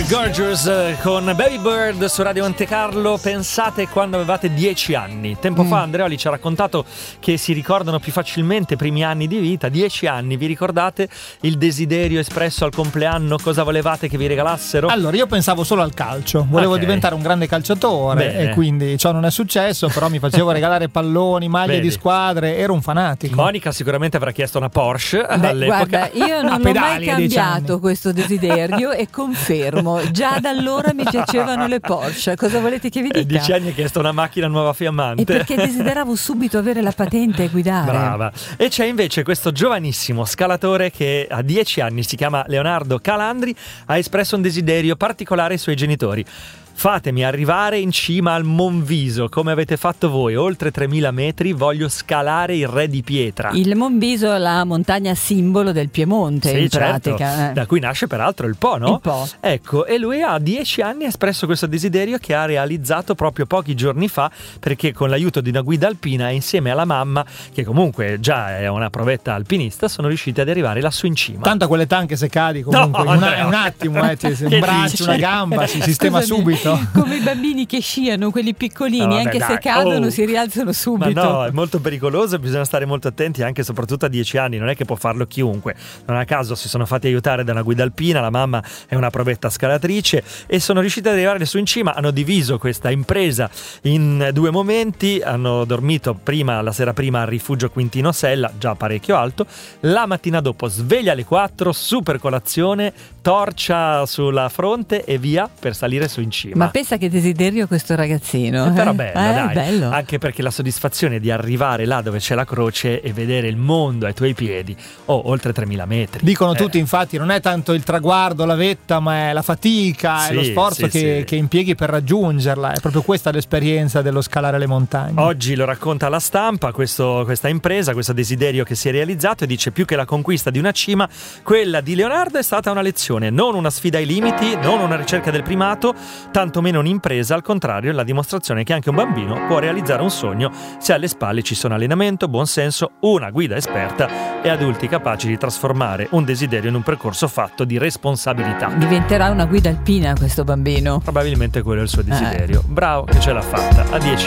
Gorgeous con Baby Bird su Radio Monte Carlo. Pensate quando avevate 10 anni. Tempo fa Andreoli ci ha raccontato che si ricordano più facilmente i primi anni di vita. 10 anni, vi ricordate il desiderio espresso al compleanno? Cosa volevate che vi regalassero? Allora, io pensavo solo al calcio. Volevo diventare un grande calciatore. Bene. E quindi ciò non è successo, però mi facevo regalare palloni, maglie di squadre, ero un fanatico. Monica sicuramente avrà chiesto una Porsche all'epoca. Guarda, io non ho mai cambiato questo desiderio e confermo, già da allora mi piacevano le Porsche. Cosa volete che vi dica? 10 anni hai chiesto una macchina nuova fiammante. E perché desideravo subito avere la patente e guidare. Brava. E c'è invece questo giovanissimo scalatore che a 10 anni, si chiama Leonardo Calandri, ha espresso un desiderio particolare ai suoi genitori. Fatemi arrivare in cima al Monviso, come avete fatto voi, oltre 3000 metri, voglio scalare il Re di Pietra. Il Monviso è la montagna simbolo del Piemonte, sì, in certo. pratica. Da cui nasce peraltro il Po, no? Il Po. Ecco, e lui a 10 anni ha espresso questo desiderio che ha realizzato proprio pochi giorni fa, perché con l'aiuto di una guida alpina e insieme alla mamma, che comunque già è una provetta alpinista, sono riusciti ad arrivare lassù in cima. Tanto a quelle tanche se cadi comunque, un attimo, un braccio, una gamba, si sistema subito. Come i bambini che sciano, quelli piccolini, anche se cadono si rialzano subito. Ma no, è molto pericoloso, bisogna stare molto attenti anche e soprattutto a 10 anni, non è che può farlo chiunque. Non a caso si sono fatti aiutare da una guida alpina, la mamma è una provetta scalatrice e sono riusciti ad arrivare su in cima. Hanno diviso questa impresa in 2 momenti, hanno dormito la sera prima al rifugio Quintino Sella, già parecchio alto, la mattina dopo sveglia alle 4, super colazione, torcia sulla fronte e via per salire su in cima. Ma pensa che desiderio questo ragazzino. Però bello, dai. Bello. Anche perché la soddisfazione di arrivare là dove c'è la croce e vedere il mondo ai tuoi piedi, oltre 3000 metri. Dicono tutti, infatti, non è tanto il traguardo, la vetta, ma è la fatica, è lo sforzo che impieghi per raggiungerla. È proprio questa l'esperienza dello scalare le montagne. Oggi lo racconta La Stampa, questa impresa, questo desiderio che si è realizzato, e dice: più che la conquista di una cima, quella di Leonardo è stata una lezione, non una sfida ai limiti, non una ricerca del primato, tantomeno un'impresa, al contrario è la dimostrazione che anche un bambino può realizzare un sogno se alle spalle ci sono allenamento, buonsenso, una guida esperta e adulti capaci di trasformare un desiderio in un percorso fatto di responsabilità. Diventerà una guida alpina questo bambino. Probabilmente quello è il suo desiderio. Bravo che ce l'ha fatta a 10